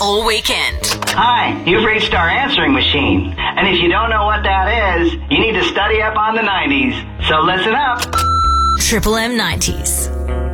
all weekend. Hi, you've reached our answering machine. And if you don't know what that is, you need to study up on the 90s. So listen up. Triple M 90s.